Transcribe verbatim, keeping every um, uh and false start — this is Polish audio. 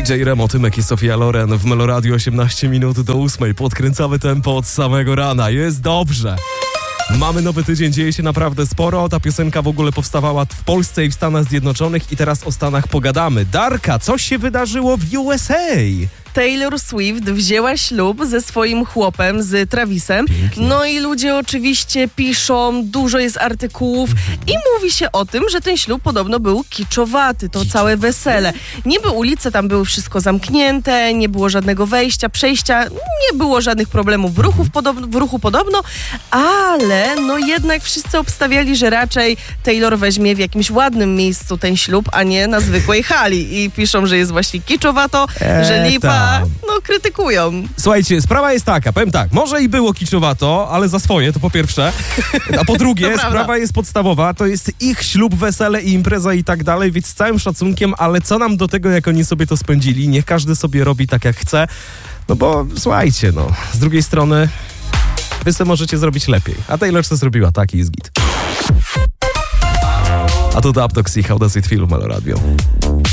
D J Remo, Tymek i Sofia Loren w Meloradiu. Osiemnaście minut do ósmej. Podkręcamy tempo od samego rana. Jest dobrze. Mamy nowy tydzień, dzieje się naprawdę sporo. Ta piosenka w ogóle powstawała w Polsce i w Stanach Zjednoczonych i teraz o Stanach pogadamy. Darka, coś się wydarzyło w U S A? Taylor Swift wzięła ślub ze swoim chłopem, z Travisem. Pięknie. No i ludzie oczywiście piszą, dużo jest artykułów i mówi się o tym, że ten ślub podobno był kiczowaty, to całe wesele. Niby ulice tam były wszystko zamknięte, nie było żadnego wejścia, przejścia, nie było żadnych problemów w ruchu, w podobno, w ruchu podobno, ale no jednak wszyscy obstawiali, że raczej Taylor weźmie w jakimś ładnym miejscu ten ślub, a nie na zwykłej hali. I piszą, że jest właśnie kiczowato, Eee, że lipa, tam. no krytykują. Słuchajcie, sprawa jest taka, powiem tak, może i było kiczowato, ale za swoje, to po pierwsze. A po drugie, To prawda. sprawa jest podstawowa, to jest ich ślub, wesele i impreza i tak dalej, więc z całym szacunkiem, ale co nam do tego, jak oni sobie to spędzili? Niech każdy sobie robi tak, jak chce. No bo słuchajcie, no, z drugiej strony wy sobie możecie zrobić lepiej. A Taylor co zrobiła, tak i jest git. A to Dub Doxy, How Does It Feel w Meloradio.